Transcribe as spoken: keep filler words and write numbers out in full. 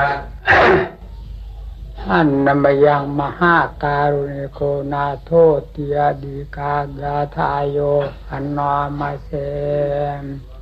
ท่านนำยังมหาการุณิโกนาโทติยดีกากาทายโยอันนอมาเสม